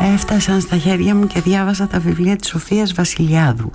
Έφτασαν στα χέρια μου και διάβασα τα βιβλία της Σοφίας Βασιλιάδου.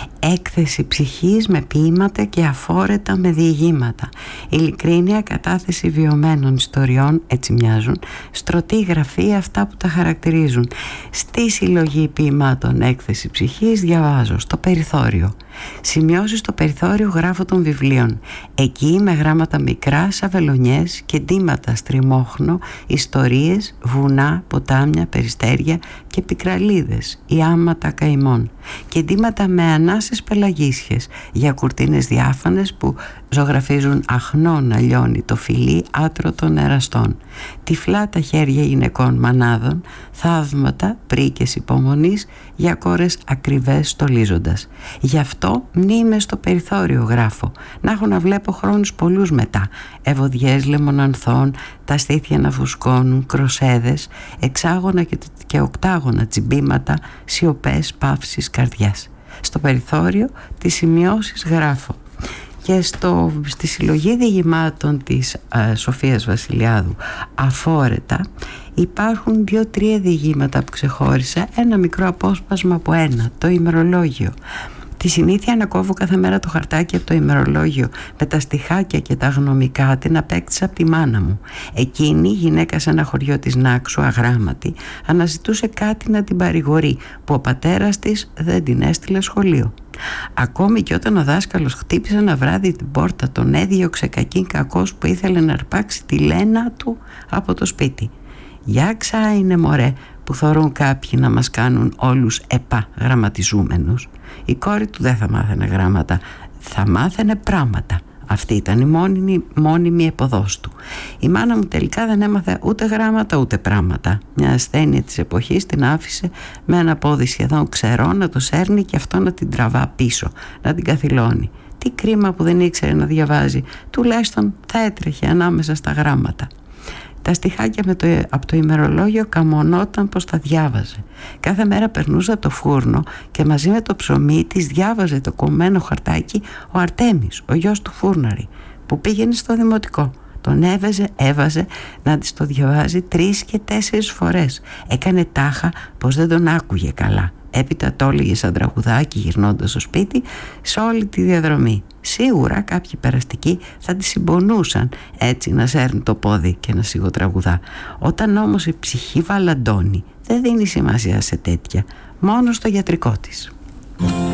Έκθεση ψυχής με ποίηματα και αφόρετα με διηγήματα. Ειλικρίνεια, κατάθεση βιωμένων ιστοριών, έτσι μοιάζουν. Στρωτή γραφή, αυτά που τα χαρακτηρίζουν. Στη συλλογή ποίηματων Έκθεση ψυχής διαβάζω στο περιθώριο. Σημειώσεις στο περιθώριο γράφω των βιβλίων. Εκεί με γράμματα μικρά, σαβελονιές και ντύματα στριμώχνω, ιστορίες, βουνά, ποτάμια, περιστέρια και πικραλίδες, οι άματα καημών. Και ντύματα με ανάσες πελαγίσιες για κουρτίνες διάφανες που ζωγραφίζουν αχνό να λιώνει το φιλί άτρο των εραστών. Τυφλά τα χέρια γυναικών μανάδων, θαύματα, πρίκες υπομονής για κόρες ακριβές στολίζοντας. Γι' αυτό μνήμες στο περιθώριο γράφω, να έχω να βλέπω χρόνους πολλούς μετά, ευωδιές λεμονανθών, τα στήθια να φουσκώνουν, κροσέδες, εξάγωνα και οκτάγωνα τσιμπήματα, σιωπές, παύσεις καρδιάς. Στο περιθώριο τις σημειώσεις γράφω. Και στη συλλογή διηγημάτων της Σοφίας Βασιλιάδου αφόρετα υπάρχουν 2-3 διηγήματα που ξεχώρισα, ένα μικρό απόσπασμα από ένα, το ημερολόγιο. Τη συνήθεια να κόβω κάθε μέρα το χαρτάκι από το ημερολόγιο με τα στιχάκια και τα γνωμικά την απέκτησα από τη μάνα μου. Εκείνη, γυναίκα σε ένα χωριό της Νάξου, αγράμματη, αναζητούσε κάτι να την παρηγορεί που ο πατέρας της δεν την έστειλε σχολείο. Ακόμη και όταν ο δάσκαλος χτύπησε ένα βράδυ την πόρτα, τον έδιωξε κακήν κακός που ήθελε να αρπάξει τη Λένα του από το σπίτι. «Για ξάινε μωρέ που θωρούν κάποιοι να μας κάνουν όλους γραμματιζούμενους». Η κόρη του δεν θα μάθαινε γράμματα, θα μάθαινε πράγματα. Αυτή ήταν η μόνιμη επωδός του. Η μάνα μου τελικά δεν έμαθε ούτε γράμματα ούτε πράγματα. Μια ασθένεια της εποχής την άφησε με ένα πόδι σχεδόν ξερό να το σέρνει και αυτό να την τραβά πίσω, να την καθυλώνει. Τι κρίμα που δεν ήξερε να διαβάζει, τουλάχιστον θα έτρεχε ανάμεσα στα γράμματα. Τα στιχάκια από το ημερολόγιο καμονόταν πως τα διάβαζε. Κάθε μέρα περνούσα το φούρνο και μαζί με το ψωμί της διάβαζε το κομμένο χαρτάκι ο Αρτέμις, ο γιος του φούρναρη, που πήγαινε στο δημοτικό. Τον έβαζε να της το διαβάζει 3 και 4 φορές. Έκανε τάχα πως δεν τον άκουγε καλά. Έπειτα το έλεγε σαν τραγουδάκι γυρνώντας στο σπίτι σε όλη τη διαδρομή. Σίγουρα κάποιοι περαστικοί θα τη συμπονούσαν έτσι να σέρνει το πόδι και να σιγοτραγουδά. Όταν όμως η ψυχή βαλαντώνει δεν δίνει σημασία σε τέτοια, μόνο στο γιατρικό της.